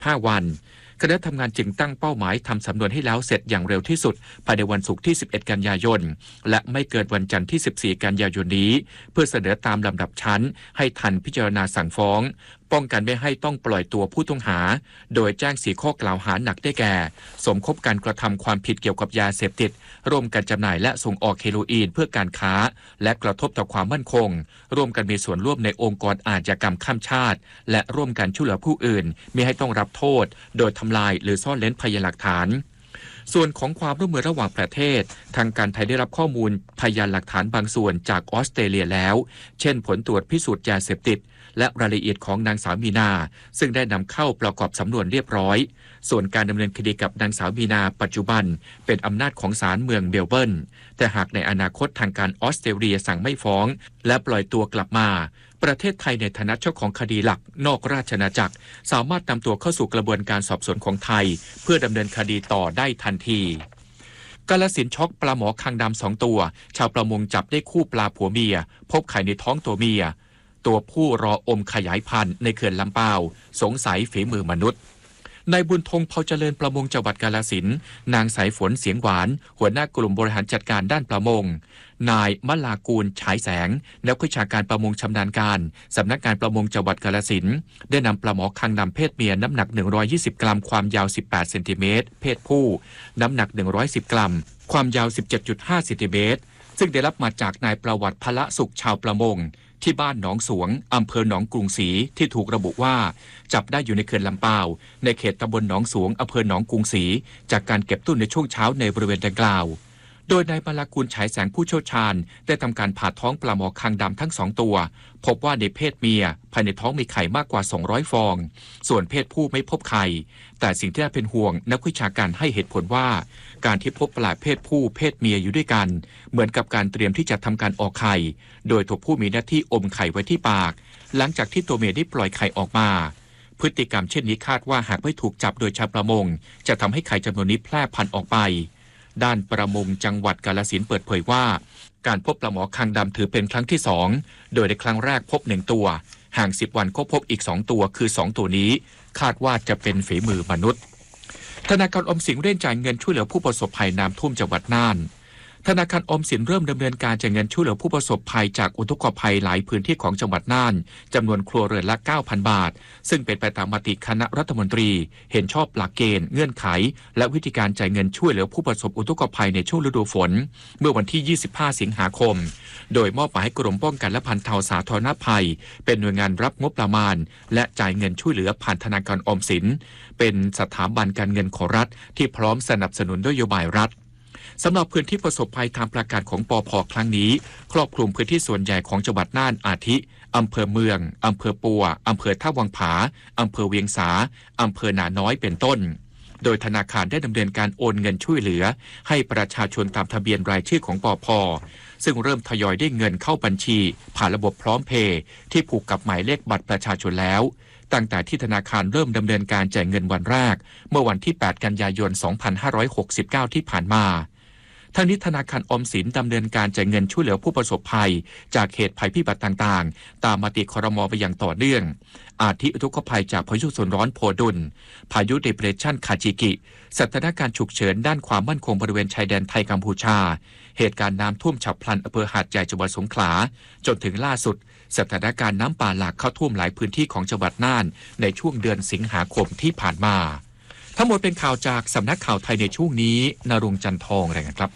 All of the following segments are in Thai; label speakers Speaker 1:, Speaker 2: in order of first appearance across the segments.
Speaker 1: 15 วันคณะทำงานจึงตั้งเป้าหมายทำสำนวนให้แล้วเสร็จอย่างเร็วที่สุดภายในวันศุกร์ที่ 11 กันยายนและไม่เกินวันจันทร์ที่ 14 กันยายนนี้เพื่อเสนอตามลำดับชั้นให้ทันพิจารณาสั่งฟ้องป้องกันไม่ให้ต้องปล่อยตัวผู้ต้องหาโดยแจ้ง4 ข้อกล่าวหาหนักได้แก่สมคบการกระทำความผิดเกี่ยวกับยาเสพติดร่วมกันจำหน่ายและส่งออกเฮโรอีนเพื่อการค้าและกระทบต่อความมั่นคงร่วมกันมีส่วนร่วมในองค์กรอาชญากรรมข้ามชาติและร่วมกันช่วยเหลือผู้อื่นมิให้ต้องรับโทษโดยทำลายหรือซ่อนเร้นพยานหลักฐานส่วนของความร่วมมือระหว่างประเทศทางการไทยได้รับข้อมูลพยานหลักฐานบางส่วนจากออสเตรเลียแล้วเช่นผลตรวจพิสูจน์ยาเสพติดและรายละเอียดของนางสาวมีนาซึ่งได้นำเข้าประกอบสำนวนเรียบร้อยส่วนการดำเนินคดีกับนางสาวมีนาปัจจุบันเป็นอำนาจของศาลเมืองเมลเบิร์นแต่หากในอนาคตทางการออสเตรเลียสั่งไม่ฟ้องและปล่อยตัวกลับมาประเทศไทยในฐานะเจ้าของคดีหลักนอกราชอาณาจักรสามารถนำตัวเข้าสู่กระบวนการสอบสวนของไทยเพื่อดำเนินคดีต่อได้ทันทีกาฬสินธุ์ช็อกปลาหมอคางดำ2 ตัวชาวประมงจับได้คู่ปลาผัวเมียพบไข่ในท้องตัวเมียตัวผู้รออมขยายพันธุ์ในเขื่อนลำปาวสงสัยฝีมือมนุษย์นายบุญธงเผ่าเจริญประมงจังหวัดกาฬสินธุ์นางสายฝนเสียงหวานหัวหน้ากลุ่มบริหารจัดการด้านประมงนายมลากูลฉายแสงนักวิชาการประมงชำนาญการสำนักงานประมงจังหวัดกาฬสินธุ์ได้นำปลาหมอคางดำเพศเมียน้ำหนัก120 กรัมความยาว18 เซนติเมตรเพศผู้น้ำหนัก110 กรัมความยาว 17.5 เซนติเมตรซึ่งได้รับมาจากนายประวัติพละสุขชาวประมงที่บ้านหนองสวงอำเภอหนองกรุงศรีที่ถูกระบุว่าจับได้อยู่ในเขื่อนลำปาวในเขตตำบลหนองสวงอำเภอหนองกรุงศรีจากการเก็บตุ้นในช่วงเช้าในบริเวณดังกล่าวโดยนายมลากูลฉายแสงผู้เชี่ยวชาญได้ทำการผ่าท้องปลาหมอคางดำทั้ง2 ตัวพบว่าในเพศเมียภายในท้องมีไข่มากกว่า200 ฟองส่วนเพศผู้ไม่พบไข่แต่สิ่งที่น่าเป็นห่วงนักวิชาการให้เหตุผลว่าการที่พบปลาเพศผู้เพศเมียอยู่ด้วยกันเหมือนกับการเตรียมที่จะทำการออกไข่โดยตัวผู้มีหน้าที่อมไข่ไว้ที่ปากหลังจากที่ตัวเมียได้ปล่อยไข่ออกมาพฤติกรรมเช่นนี้คาดว่าหากไม่ถูกจับโดยชาวประมงจะทำให้ไข่จำนวนนี้แพร่พันธุ์ออกไปด้านประมงจังหวัดกาฬสินธุ์เปิดเผยว่าการพบปลาหมอคางดำถือเป็นครั้งที่2โดยในครั้งแรกพบ1 ตัวห่าง10 วันก็พบอีก2 ตัวคือ2 ตัวนี้คาดว่าจะเป็นฝีมือมนุษย์ธนาคารออมสินเร่งจ่ายเงินช่วยเหลือผู้ประสบภัยน้ำท่วมจังหวัดน่านธนาคารออมสินเริ่มดำเนินการจ่ายเงินช่วยเหลือผู้ประสบภัยจากอุทกภัยหลายพื้นที่ของจังหวัดน่านจำนวนครัวเรือนละ 9,000 บาทซึ่งเป็นไปตามมติคณะรัฐมนตรีเห็นชอบหลักเกณฑ์เงื่อนไขและวิธีการจ่ายเงินช่วยเหลือผู้ประสบอุทกภัยในช่วงฤดูฝนเมื่อวันที่ 25 สิงหาคมโดยมอบหมายให้กรมป้องกันและบรรเทาสาธารณภัยเป็นหน่วยงานรับงบประมาณและจ่ายเงินช่วยเหลือผ่านธนาคารออมสินเป็นสถาบันการเงินของรัฐที่พร้อมสนับสนุนนโยบายรัฐสำหรับพื้นที่ประสบภัยตามประกาศของปภ.ครั้งนี้ครอบคลุมพื้นที่ส่วนใหญ่ของจังหวัดน่านอาทิอำเภอเมืองอำเภอปัวอำเภอท่าวังผาอำเภอเวียงสาอำเภอนาน้อยเป็นต้นโดยธนาคารได้ดำเนินการโอนเงินช่วยเหลือให้ประชาชนตามทะเบียนรายชื่อของปภ.ซึ่งเริ่มทยอยได้เงินเข้าบัญชีผ่านระบบพร้อมเพย์ที่ผูกกับหมายเลขบัตรประชาชนแล้วตั้งแต่ที่ธนาคารเริ่มดำเนินการจ่ายเงินวันแรกเมื่อวันที่ 8 กันยายน 2569 ที่ผ่านมาทั้งนี้ธนาคารออมสินดำเนินการจ่ายเงินช่วยเหลือผู้ประสบภัยจากเหตุภัยพิบัติต่างๆตามมติครม.ไปอย่างต่อเนื่องอาทิอุทกภัยจากพายุโซนร้อนโพดุลพายุเดเปรสชันคาจิกิสถานการณ์ฉุกเฉินด้านความมั่นคงบริเวณชายแดนไทยกัมพูชาเหตุการณ์น้ำท่วมฉับพลันอำเภอหาดใหญ่จังหวัดสงขลาจนถึงล่าสุดสถานการณ์น้ำป่าหลากเข้าท่วมหลายพื้นที่ของจังหวัดน่านในช่วงเดือนสิงหาคมที่ผ่านมาทั้งหมดเป็นข่าวจากสำนักข่าวไทยในช่วงนี้ณรงค์จันทองรายงานครับ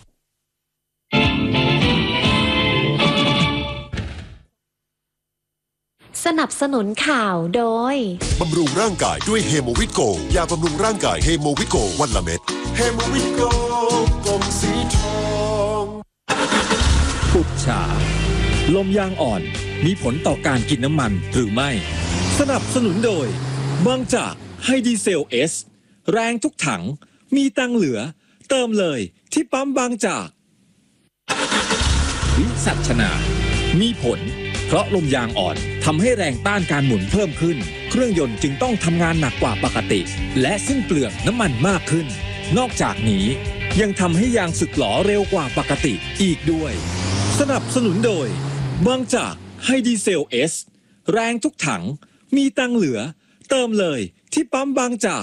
Speaker 2: สนับสนุนข่าวโดย
Speaker 3: บำรุงร่างกายด้วยเฮโมวิโกยาบำรุงร่างกายเฮโมวิโกวันละเม็ดเฮโมวิโกกลมสีทอง
Speaker 4: ปุบฉาลมยางอ่อนมีผลต่อการกินน้ำมันหรือไม่สนับสนุนโดยบางจากไฮดีเซลเอสแรงทุกถังมีตังเหลือเติมเลยที่ปั๊มบางจากวิสัชนามีผลเพราะลมยางอ่อนทำให้แรงต้านการหมุนเพิ่มขึ้นเครื่องยนต์จึงต้องทำงานหนักกว่าปกติและสิ้นเปลืองน้ำมันมากขึ้นนอกจากนี้ยังทำให้ยางสึกหรอเร็วกว่าปกติอีกด้วยสนับสนุนโดยบางจากไฮดีเซลเอสแรงทุกถังมีตังเหลือเติมเลยที่ปั๊มบางจาก